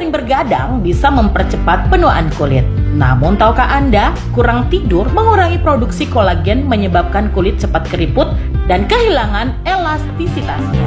sering bergadang bisa mempercepat penuaan kulit. Namun tahukah Anda, kurang tidur mengurangi produksi kolagen menyebabkan kulit cepat keriput dan kehilangan elastisitasnya.